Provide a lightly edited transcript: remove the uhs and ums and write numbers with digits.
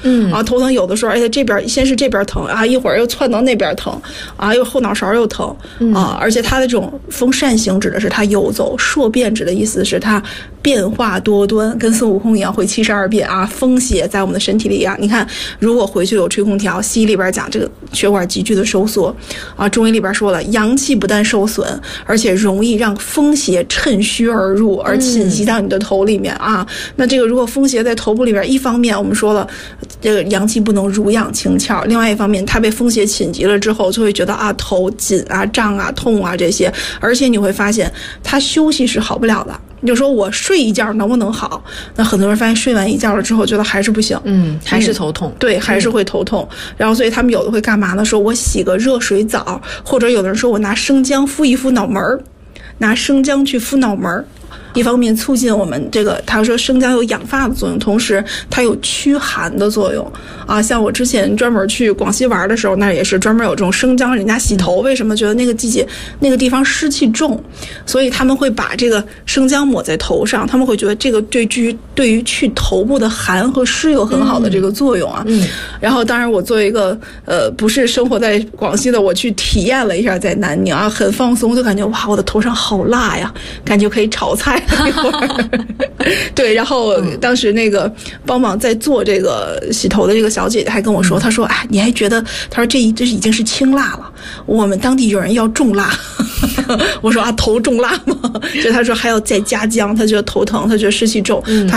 头疼有的时候，这边先是这边疼啊，一会儿又窜到那边疼啊，又后脑勺又疼啊，而且它的这种风扇型指的是它游走，硕变指的意思是它变化多端，跟孙悟空一样会72变啊，风邪在我们的身体里一样。你看，如果回去有吹空调，西医里边讲这个血管急剧的收缩啊，中医里边说了，阳气不但受损，而且容易让风邪趁虚而入，而侵袭到你的头里面啊。那这个如果风邪在头部里边，一方面我们说了，这个阳气不能濡养清窍，另外一方面它被风邪侵袭了之后，就会觉得啊头紧啊胀啊痛啊这些，而且你会发现它休息是好不了的。你就说我睡一觉能不能好？那很多人发现睡完一觉了之后，觉得还是不行， 还是头痛， 对，还是会头痛。然后所以他们有的会干嘛呢？说我洗个热水澡，或者有的人说我拿生姜敷一敷脑门儿，拿生姜去敷脑门儿。一方面促进我们这个，他说生姜有养发的作用，同时它有驱寒的作用啊。像我之前专门去广西玩的时候，那也是专门有这种生姜人家洗头，为什么？觉得那个季节那个地方湿气重，所以他们会把这个生姜抹在头上，他们会觉得这个对于去头部的寒和湿有很好的这个作用啊。然后当然我作为一个不是生活在广西的，我去体验了一下在南宁啊，很放松，就感觉哇，我的头上好辣呀，感觉可以炒菜。对，然后当时那个帮忙在做这个洗头的这个小姐姐还跟我说，她说哎，你还觉得，她说这已经是轻辣了，我们当地有人要重辣。我说啊，头重辣吗？就她说还要再加姜，她觉得头疼，她觉得湿气重，